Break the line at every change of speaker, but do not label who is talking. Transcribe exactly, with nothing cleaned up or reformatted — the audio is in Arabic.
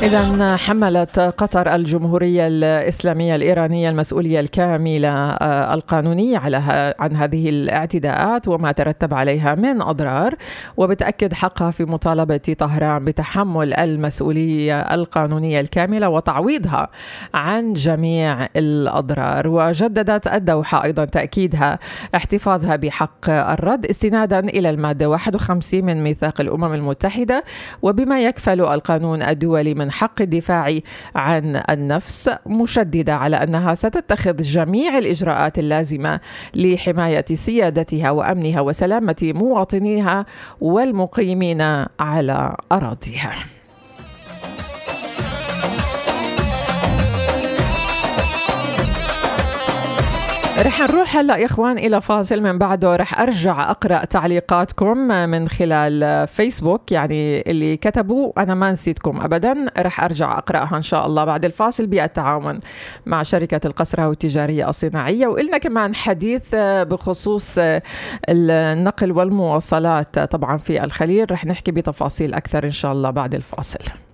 إذن حملت قطر الجمهورية الإسلامية الإيرانية المسؤولية الكاملة القانونية على عن هذه الاعتداءات وما ترتب عليها من أضرار، وبتأكد حقها في مطالبة طهران بتحمل المسؤولية القانونية الكاملة وتعويضها عن جميع الأضرار. وجددت الدوحة أيضا تأكيدها احتفاظها بحق الرد استنادا إلى المادة واحد وخمسين من ميثاق الأمم المتحدة، وبما يكفل القانون الدولي من حق الدفاع عن النفس، مشددة على أنها ستتخذ جميع الإجراءات اللازمة لحماية سيادتها وأمنها وسلامة مواطنيها والمقيمين على أراضيها. رح نروح هلأ يا إخوان إلى فاصل، من بعده رح أرجع أقرأ تعليقاتكم من خلال فيسبوك، يعني اللي كتبوا أنا ما نسيتكم أبدا، رح أرجع أقرأها إن شاء الله بعد الفاصل بالتعاون مع شركة القسراوي التجارية الصناعية. وإلنا كمان حديث بخصوص النقل والمواصلات طبعا في الخليل، رح نحكي بتفاصيل أكثر إن شاء الله بعد الفاصل.